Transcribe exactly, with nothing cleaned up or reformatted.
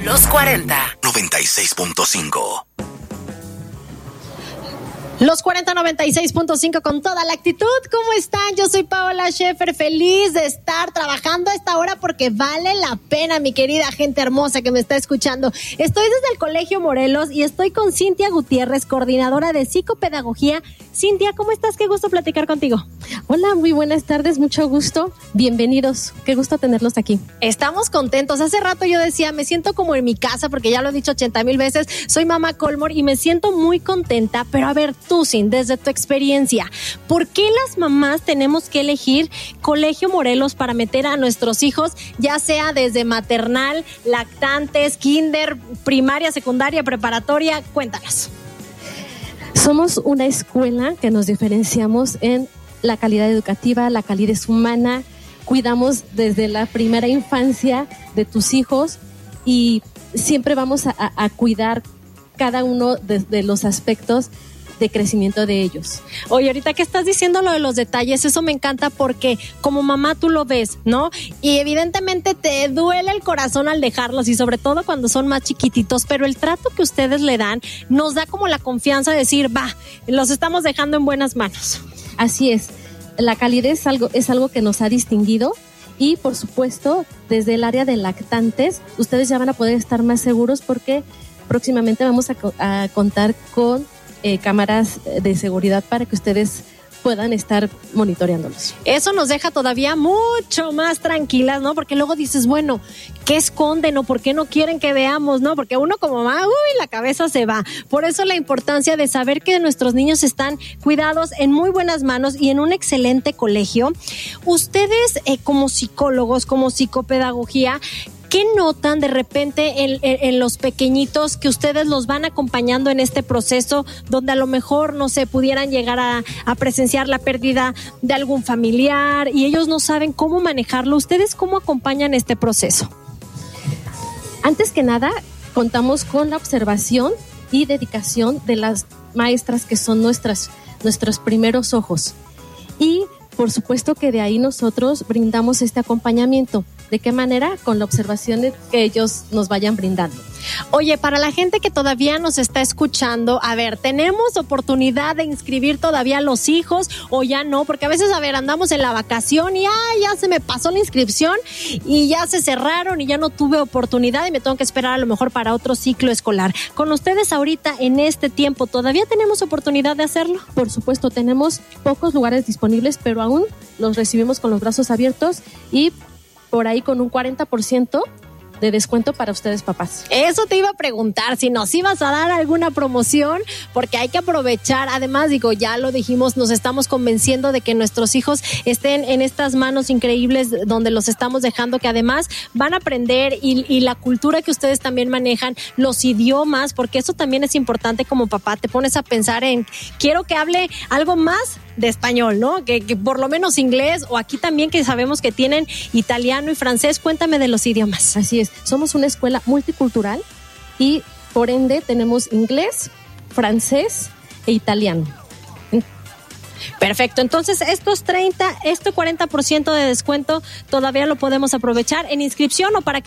Los cuarenta. noventa y seis punto cinco. Los cuarenta noventa y seis punto cinco con toda la actitud. ¿Cómo están? Yo soy Paola Schaefer, feliz de estar trabajando a esta hora porque vale la pena, mi querida gente hermosa que me está escuchando. Estoy desde el Colegio Morelos y estoy con Cintia Gutiérrez, coordinadora de psicopedagogía. Cintia, ¿cómo estás? Qué gusto platicar contigo. Hola, muy buenas tardes, mucho gusto. Bienvenidos, qué gusto tenerlos aquí. Estamos contentos. Hace rato yo decía, me siento como en mi casa porque ya lo he dicho ochenta mil veces. Soy mamá Colmore y me siento muy contenta, pero a ver, tú, Sin, desde tu experiencia, ¿por qué las mamás tenemos que elegir Colegio Morelos para meter a nuestros hijos, ya sea desde maternal, lactantes, kinder, primaria, secundaria, preparatoria? Cuéntanos. Somos una escuela que nos diferenciamos en la calidad educativa, la calidez humana, cuidamos desde la primera infancia de tus hijos y siempre vamos a, a, a cuidar cada uno de, de los aspectos de crecimiento de ellos. Oye, ahorita que estás diciendo lo de los detalles, eso me encanta porque como mamá tú lo ves, ¿no? Y evidentemente te duele el corazón al dejarlos y sobre todo cuando son más chiquititos, pero el trato que ustedes le dan nos da como la confianza de decir, va, los estamos dejando en buenas manos. Así es, la calidez es algo, es algo que nos ha distinguido y por supuesto desde el área de lactantes ustedes ya van a poder estar más seguros porque próximamente vamos a, a contar con Eh, cámaras de seguridad para que ustedes puedan estar monitoreándolos. Eso nos deja todavía mucho más tranquilas, ¿no? Porque luego dices, bueno, ¿qué esconden o por qué no quieren que veamos, no? Porque uno como mamá, uy, la cabeza se va. Por eso la importancia de saber que nuestros niños están cuidados en muy buenas manos y en un excelente colegio. Ustedes, eh, como psicólogos, como psicopedagogía, ¿qué notan de repente en, en, en los pequeñitos que ustedes los van acompañando en este proceso donde a lo mejor, no sé, pudieran llegar a, a presenciar la pérdida de algún familiar y ellos no saben cómo manejarlo? ¿Ustedes cómo acompañan este proceso? Antes que nada, contamos con la observación y dedicación de las maestras que son nuestras, nuestros primeros ojos. Y por supuesto que de ahí nosotros brindamos este acompañamiento. ¿De qué manera? Con la observación que ellos nos vayan brindando. Oye, para la gente que todavía nos está escuchando, a ver, ¿tenemos oportunidad de inscribir todavía a los hijos o ya no? Porque a veces, a ver, andamos en la vacación y ah, ya se me pasó la inscripción y ya se cerraron y ya no tuve oportunidad y me tengo que esperar a lo mejor para otro ciclo escolar. Con ustedes ahorita en este tiempo, ¿todavía tenemos oportunidad de hacerlo? Por supuesto, tenemos pocos lugares disponibles, pero aún los recibimos con los brazos abiertos y por ahí con un cuarenta por ciento de descuento para ustedes, papás. Eso te iba a preguntar, si nos ibas a dar alguna promoción, porque hay que aprovechar. Además, digo, ya lo dijimos, nos estamos convenciendo de que nuestros hijos estén en estas manos increíbles donde los estamos dejando, que además van a aprender y, y la cultura que ustedes también manejan, los idiomas, porque eso también es importante como papá. Te pones a pensar en, quiero que hable algo más de español, ¿no? Que, que por lo menos inglés, o aquí también que sabemos que tienen italiano y francés. Cuéntame de los idiomas. Así es, somos una escuela multicultural y por ende tenemos inglés, francés e italiano. Perfecto, entonces estos treinta, este cuarenta por ciento de descuento todavía lo podemos aprovechar en inscripción o para que